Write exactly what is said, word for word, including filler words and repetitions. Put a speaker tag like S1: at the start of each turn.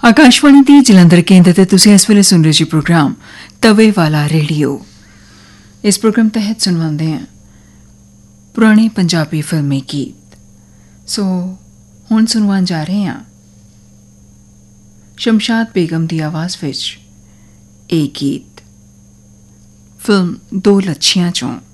S1: ਆਕਾਸ਼ਵਾਣੀ ਦੀ ਜਲੰਧਰ ਕੇਂਦਰ ਤੇ ਤੁਸੀਂ ਇਸ ਵੇਲੇ ਸੁਣ ਰਹੇ ਜੀ ਪ੍ਰੋਗਰਾਮ ਤਵੇ ਵਾਲਾ ਰੇਡੀਓ। ਇਸ ਪ੍ਰੋਗਰਾਮ ਤਹਿਤ ਸੁਣਵਾਉਂਦੇ ਹਾਂ ਪੁਰਾਣੇ ਪੰਜਾਬੀ ਫਿਲਮੀ ਗੀਤ। ਸੋ ਹੁਣ ਸੁਣਵਾਉਣ ਜਾ ਰਹੇ ਹਾਂ ਸ਼ਮਸ਼ਾਦ ਬੇਗਮ ਦੀ ਆਵਾਜ਼ ਵਿੱਚ ਇਹ ਗੀਤ ਫਿਲਮ ਦੋ ਲੱਛੀਆਂ ਚੋਂ।